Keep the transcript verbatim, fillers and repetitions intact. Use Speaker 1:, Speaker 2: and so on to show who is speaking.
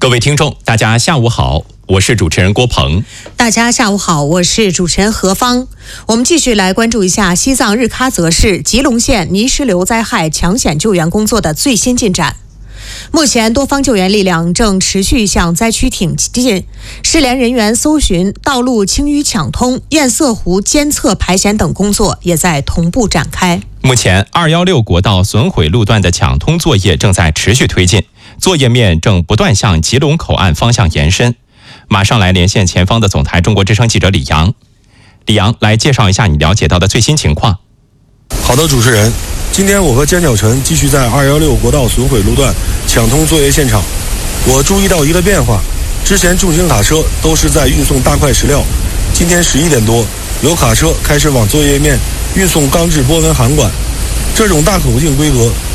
Speaker 1: 各位听众，大家下午好，我是主持人郭鹏。
Speaker 2: 大家下午好，我是主持人何芳。我们继续来关注一下西藏日喀则市吉隆县泥石流灾害抢险救援工作的最新进展。目前多方救援力量正持续向灾区挺进，失联人员搜寻、道路清淤抢通、堰塞湖监测排险等工作也在同步展开。
Speaker 1: 目前二一六国道损毁路段的抢通作业正在持续推进，作业面正不断向吉隆口岸方向延伸。马上来连线前方的总台中国之声记者李阳。李阳，来介绍一下你了解到的最新情况。
Speaker 3: 好的，主持人，今天我和尖角晨继续在二一六国道损毁路段抢通作业现场。我注意到一个变化，之前重型卡车都是在运送大块石料，今天十一点多，有卡车开始往作业面运送钢制波纹涵管。这种大口径规格